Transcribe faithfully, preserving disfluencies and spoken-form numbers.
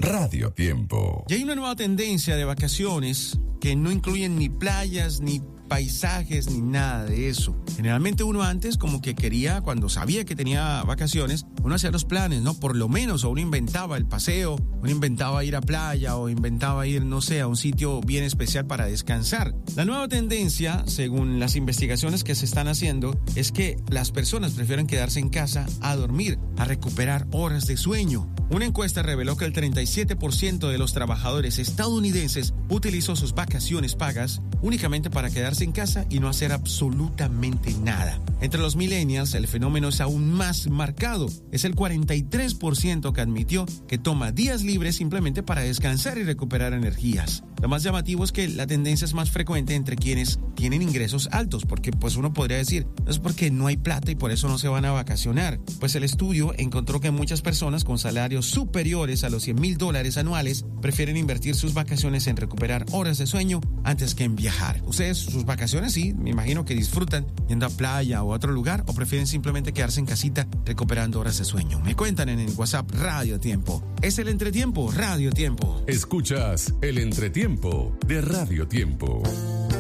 Radio Tiempo. Y hay una nueva tendencia de vacaciones que no incluyen ni playas, ni paisajes, ni nada de eso. Generalmente uno antes como que quería, cuando sabía que tenía vacaciones, uno hacía los planes, ¿no? Por lo menos, o uno inventaba el paseo, uno inventaba ir a playa, o inventaba ir, no sé, a un sitio bien especial para descansar. La nueva tendencia, según las investigaciones que se están haciendo, es que las personas prefieren quedarse en casa a dormir, a recuperar horas de sueño. Una encuesta reveló que el treinta y siete por ciento de los trabajadores estadounidenses utilizó sus vacaciones pagas únicamente para quedarse en casa y no hacer absolutamente nada. Entre los millennials, el fenómeno es aún más marcado. Es el cuarenta y tres por ciento que admitió que toma días libres simplemente para descansar y recuperar energías. Lo más llamativo es que la tendencia es más frecuente entre quienes tienen ingresos altos, porque pues uno podría decir, es porque no hay plata y por eso no se van a vacacionar. Pues el estudio encontró que muchas personas con salarios superiores a los cien mil dólares anuales prefieren invertir sus vacaciones en recuperar horas de sueño antes que en viajar. Ustedes, sus vacaciones, sí, me imagino que disfrutan yendo a playa o a otro lugar, o prefieren simplemente quedarse en casita recuperando horas de sueño. Me cuentan en el WhatsApp Radio Tiempo. Es el Entretiempo Radio Tiempo. Escuchas el Entretiempo de Radio Tiempo.